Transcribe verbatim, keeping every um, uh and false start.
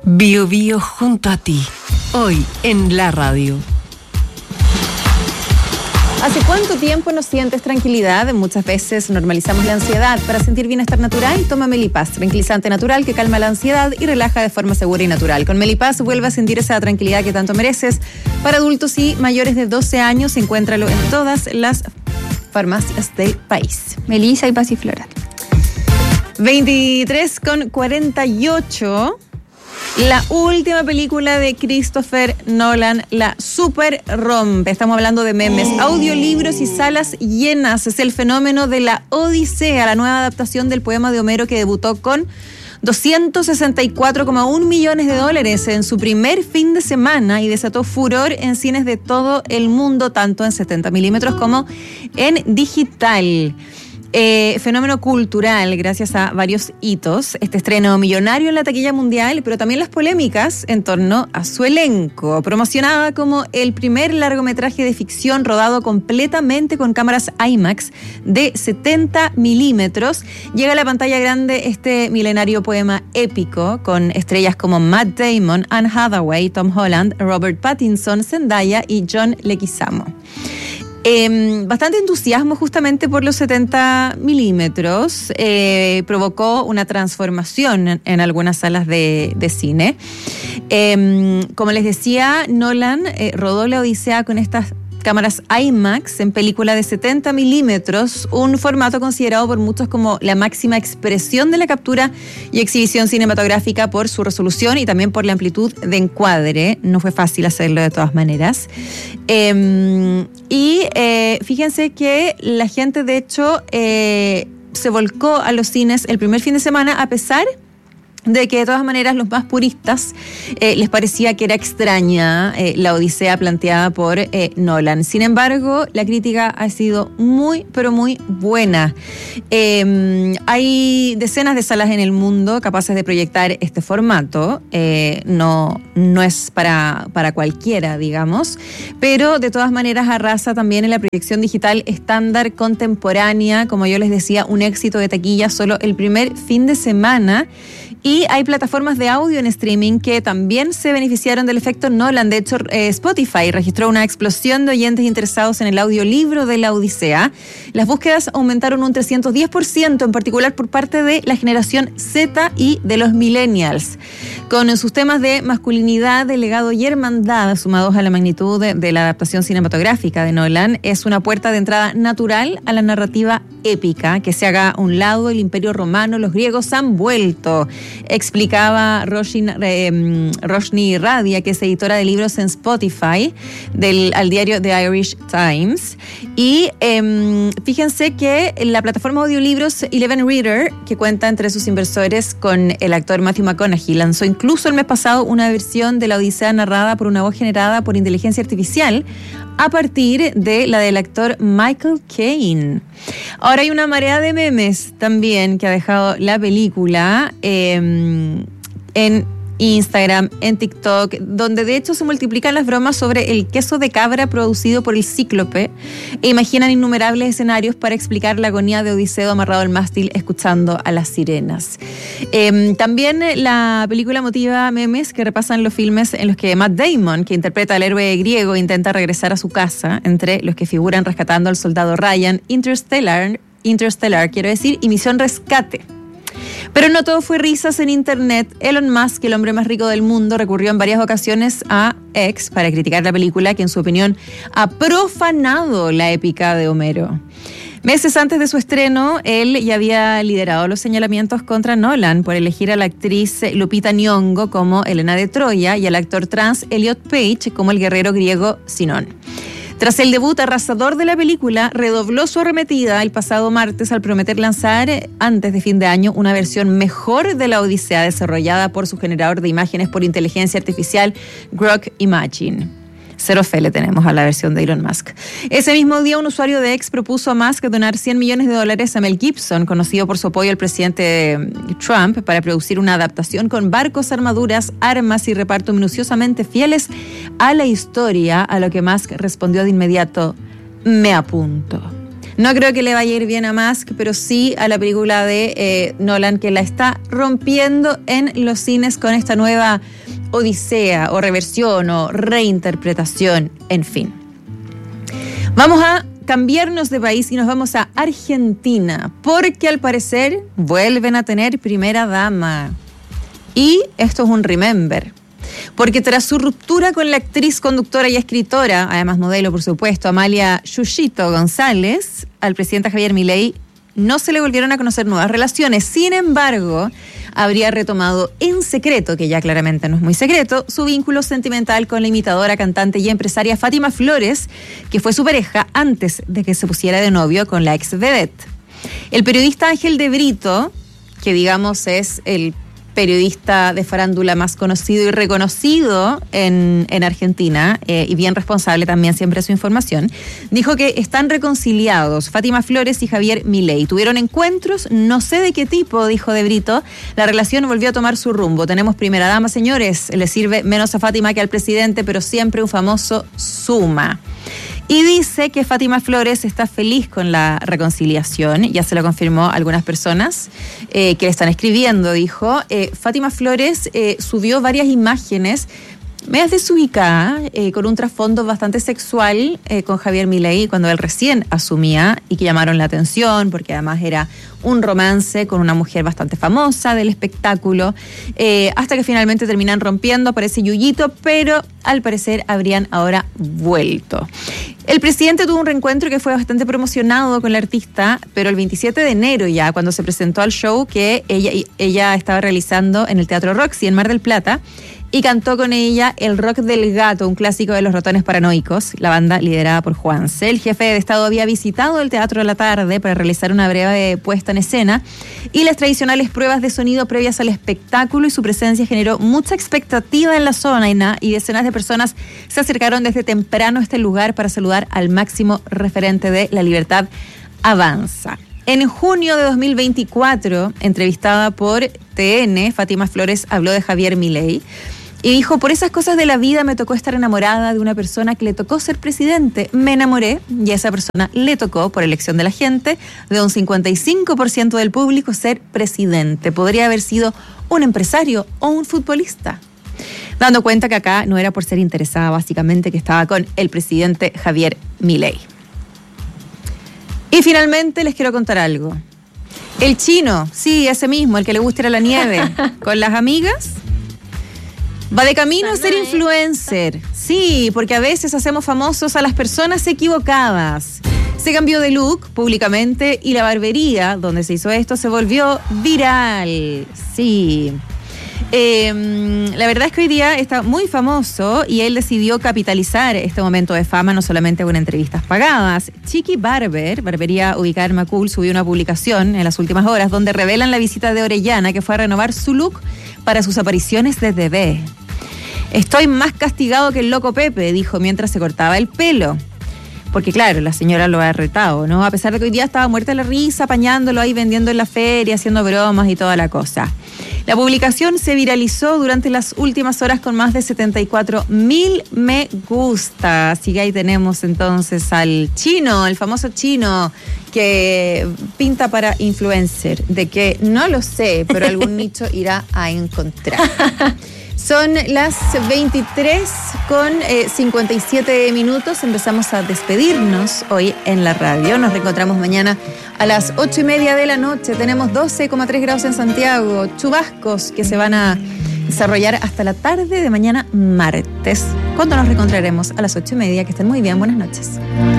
Bio Bio junto a ti, hoy en la radio. ¿Hace cuánto tiempo no sientes tranquilidad? Muchas veces normalizamos la ansiedad. Para sentir bienestar natural, toma Melipaz, tranquilizante natural que calma la ansiedad y relaja de forma segura y natural. Con Melipaz vuelve a sentir esa tranquilidad que tanto mereces. Para adultos y mayores de doce años, encuéntralo en todas las farmacias del país. Melisa y Pasiflora. veintitrés con cuarenta y ocho. La última película de Christopher Nolan la super rompe. Estamos hablando de memes, audiolibros y salas llenas. Es el fenómeno de la Odisea, la nueva adaptación del poema de Homero que debutó con doscientos sesenta y cuatro coma uno millones de dólares en su primer fin de semana y desató furor en cines de todo el mundo, tanto en setenta milímetros como en digital. Eh, fenómeno cultural gracias a varios hitos, este estreno millonario en la taquilla mundial, pero también las polémicas en torno a su elenco. Promocionada como el primer largometraje de ficción rodado completamente con cámaras IMAX de setenta milímetros, llega a la pantalla grande este milenario poema épico con estrellas como Matt Damon, Anne Hathaway, Tom Holland, Robert Pattinson, Zendaya y John Leguizamo. Eh, bastante entusiasmo justamente por los setenta milímetros, eh, provocó una transformación en, en algunas salas de, de cine. Eh, como les decía, Nolan eh, rodó la Odisea con estas cámaras IMAX en película de setenta milímetros, un formato considerado por muchos como la máxima expresión de la captura y exhibición cinematográfica por su resolución y también por la amplitud de encuadre. No fue fácil hacerlo de todas maneras. Eh, y eh, fíjense que la gente de hecho eh, se volcó a los cines el primer fin de semana a pesar de que de todas maneras los más puristas eh, les parecía que era extraña eh, la Odisea planteada por eh, Nolan. Sin embargo, la crítica ha sido muy, pero muy buena. Eh, hay decenas de salas en el mundo capaces de proyectar este formato. Eh, no, no es para, para cualquiera, digamos, pero de todas maneras arrasa también en la proyección digital estándar contemporánea. Como yo les decía, un éxito de taquilla solo el primer fin de semana. Y hay plataformas de audio en streaming que también se beneficiaron del efecto Nolan. De hecho, eh, Spotify registró una explosión de oyentes interesados en el audiolibro de la Odisea. Las búsquedas aumentaron un trescientos diez por ciento, en particular por parte de la generación Z y de los millennials. Con sus temas de masculinidad, de legado y hermandad, sumados a la magnitud de, de la adaptación cinematográfica de Nolan, es una puerta de entrada natural a la narrativa épica. Que se haga a un lado el Imperio Romano, los griegos han vuelto, explicaba Roshni, eh, Roshni Radia, que es editora de libros en Spotify, del, al diario The Irish Times. Y eh, fíjense que la plataforma de audiolibros Eleven Reader, que cuenta entre sus inversores con el actor Matthew McConaughey, lanzó incluso el mes pasado una versión de la Odisea narrada por una voz generada por inteligencia artificial a partir de la del actor Michael Caine. Ahora hay una marea de memes también que ha dejado la película eh, en Instagram, en TikTok, donde de hecho se multiplican las bromas sobre el queso de cabra producido por el Cíclope e imaginan innumerables escenarios para explicar la agonía de Odiseo amarrado al mástil escuchando a las sirenas. Eh, también la película motiva memes que repasan los filmes en los que Matt Damon, que interpreta al héroe griego, intenta regresar a su casa, entre los que figuran Rescatando al soldado Ryan, Interstellar, Interstellar quiero decir, y Misión Rescate. Pero no todo fue risas en internet. Elon Musk, el hombre más rico del mundo, recurrió en varias ocasiones a X para criticar la película que en su opinión ha profanado la épica de Homero. Meses antes de su estreno, él ya había liderado los señalamientos contra Nolan por elegir a la actriz Lupita Nyong'o como Helena de Troya y al actor trans Elliot Page como el guerrero griego Sinón. Tras el debut arrasador de la película, redobló su arremetida el pasado martes al prometer lanzar antes de fin de año una versión mejor de la Odisea desarrollada por su generador de imágenes por inteligencia artificial Grok Imagine. Cero fe le tenemos a la versión de Elon Musk. Ese mismo día, un usuario de X propuso a Musk donar cien millones de dólares a Mel Gibson, conocido por su apoyo al presidente Trump, para producir una adaptación con barcos, armaduras, armas y reparto minuciosamente fieles a la historia, a lo que Musk respondió de inmediato: me apunto. No creo que le vaya a ir bien a Musk, pero sí a la película de eh, Nolan, que la está rompiendo en los cines con esta nueva odisea o reversión o reinterpretación, en fin. Vamos a cambiarnos de país y nos vamos a Argentina, porque al parecer vuelven a tener primera dama. Y esto es un remember, porque tras su ruptura con la actriz, conductora y escritora, además modelo por supuesto, Amalia Yushito González, al presidente Javier Milei no se le volvieron a conocer nuevas relaciones. Sin embargo, habría retomado en secreto, que ya claramente no es muy secreto, su vínculo sentimental con la imitadora, cantante y empresaria Fátima Flores, que fue su pareja antes de que se pusiera de novio con la ex vedette. El periodista Ángel de Brito, que digamos es el periodista de farándula más conocido y reconocido en, en Argentina, eh, y bien responsable también siempre de su información, dijo que están reconciliados Fátima Flores y Javier Milei. Tuvieron encuentros, no sé de qué tipo, dijo De Brito. La relación volvió a tomar su rumbo. Tenemos primera dama, señores. Le sirve menos a Fátima que al presidente, pero siempre un famoso suma. Y dice que Fátima Flores está feliz con la reconciliación, ya se lo confirmó a algunas personas eh, que le están escribiendo, dijo. Eh, Fátima Flores eh, subió varias imágenes medias desubicadas, eh, con un trasfondo bastante sexual eh, con Javier Milei cuando él recién asumía y que llamaron la atención porque además era un romance con una mujer bastante famosa del espectáculo, eh, hasta que finalmente terminan rompiendo, aparece Yuyito, pero al parecer habrían ahora vuelto. El presidente tuvo un reencuentro que fue bastante promocionado con la artista, pero el veintisiete de enero ya, cuando se presentó al show que ella, ella estaba realizando en el Teatro Roxy en Mar del Plata, y cantó con ella El Rock del Gato, un clásico de los Ratones Paranoicos, la banda liderada por Juanse. El jefe de Estado había visitado el Teatro a la tarde para realizar una breve puesta en escena y las tradicionales pruebas de sonido previas al espectáculo, y su presencia generó mucha expectativa en la zona y decenas de personas se acercaron desde temprano a este lugar para saludar al máximo referente de La Libertad Avanza. En junio de dos mil veinticuatro, entrevistada por T N, Fátima Flores habló de Javier Milei y dijo: por esas cosas de la vida me tocó estar enamorada de una persona que le tocó ser presidente. Me enamoré y a esa persona le tocó, por elección de la gente, de un cincuenta y cinco por ciento del público, ser presidente. Podría haber sido un empresario o un futbolista. Dando cuenta que acá no era por ser interesada, básicamente, que estaba con el presidente Javier Milei. Y finalmente les quiero contar algo. El chino, sí, ese mismo, el que le gusta ir a la nieve, con las amigas, va de camino a ser influencer. Sí, porque a veces hacemos famosos a las personas equivocadas. Se cambió de look públicamente y la barbería donde se hizo esto se volvió viral. Sí. Eh, la verdad es que hoy día está muy famoso y él decidió capitalizar este momento de fama no solamente con entrevistas pagadas. Chiqui Barber, barbería ubicada en Macul, subió una publicación en las últimas horas donde revelan la visita de Orellana, que fue a renovar su look para sus apariciones de T V. Estoy más castigado que el loco Pepe, dijo mientras se cortaba el pelo. Porque claro, la señora lo ha retado, ¿no? A pesar de que hoy día estaba muerta de la risa, apañándolo ahí, vendiendo en la feria, haciendo bromas y toda la cosa. La publicación se viralizó durante las últimas horas con más de setenta y cuatro mil me gusta. Así que ahí tenemos entonces al chino, el famoso chino que pinta para influencer. De que no lo sé, pero algún nicho irá a encontrar. Son las veintitrés con cincuenta y siete minutos. Empezamos a despedirnos hoy en la radio. Nos reencontramos mañana a las ocho y media de la noche. Tenemos doce coma tres grados en Santiago. Chubascos que se van a desarrollar hasta la tarde de mañana martes, cuando nos reencontraremos a las ocho y media. Que estén muy bien. Buenas noches.